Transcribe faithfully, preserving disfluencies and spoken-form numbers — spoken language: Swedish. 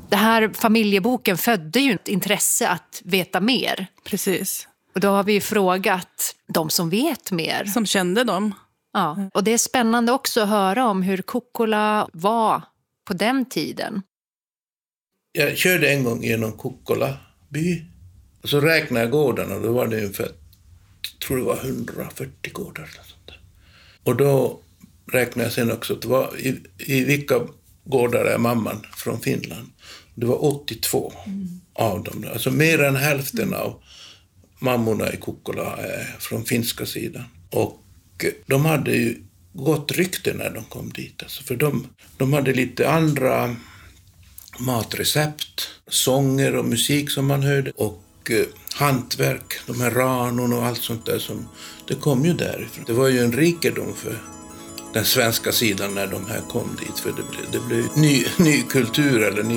Det här familjeboken födde ju ett intresse att veta mer. Precis. Och då har vi ju frågat de som vet mer. Som kände dem. Ja, och det är spännande också att höra om hur Kokkola var på den tiden. Jag körde en gång genom Kokkola by. Och så räknade jag gårdarna och då var det ungefär, jag tror det var hundrafyrtio gårdar. Eller sånt där. Och då räknade jag sen också att det var i, i vilka gårdar är mamman från Finland. Det var åttiotvå mm. av dem. Alltså mer än hälften mm. av mammorna i Kokkola är från finska sidan. Och de hade ju gott rykte när de kom dit. Alltså för de, de hade lite andra matrecept, sånger och musik som man hörde. Och eh, hantverk, de här ranon och allt sånt där. Som, det kom ju därifrån. Det var ju en rikedom för den svenska sidan när de här kom dit. För det blev, det blev ny, ny kultur eller ny